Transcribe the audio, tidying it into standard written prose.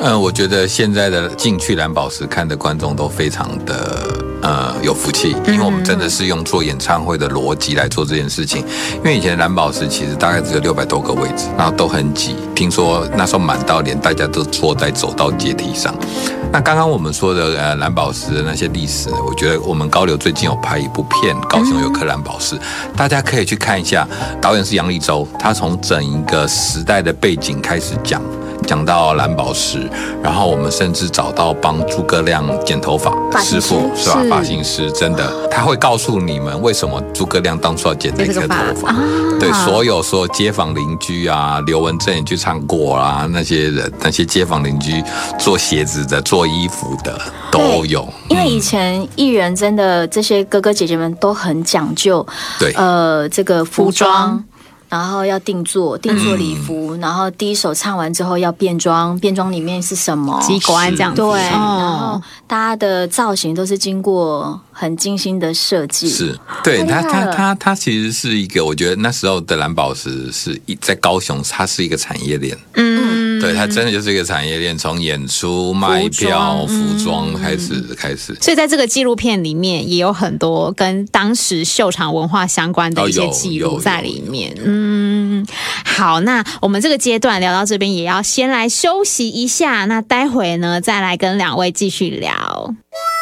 我觉得现在的进去蓝宝石看的观众都非常的有福气，因为我们真的是用做演唱会的逻辑来做这件事情。因为以前蓝宝石其实大概只有600多个位置，然后都很挤，听说那时候满到连大家都坐在走道阶梯上。那刚刚我们说的蓝宝石的那些历史，我觉得我们高流最近有拍一部片《高雄有颗蓝宝石》，大家可以去看一下。导演是杨立洲，他从整一个时代的背景开始讲到蓝宝石，然后我们甚至找到帮诸葛亮剪头发的师傅，是吧？发型师，真的，他会告诉你们为什么诸葛亮当初要剪那个头发。对，所有街坊邻居啊，刘文正也去唱过啊，那些人，那些街坊邻居做鞋子的、做衣服的都有。 因为以前艺人真的这些哥哥姐姐们都很讲究， 对， 这个服装。然后要定做礼服，然后第一首唱完之后要变装，变装里面是什么机关这样子。 对，然后大家的造型都是经过很精心的设计。 是，对，它其实是一个，我觉得那时候的蓝宝石是在高雄，它是一个产业链。对，它真的就是一个产业链，从演出、卖票、服装开始。 所以在这个纪录片里面，也有很多跟当时秀场文化相关的一些记录在里面。好，那我们这个阶段聊到这边，也要先来休息一下。那待会呢，再来跟2位继续聊。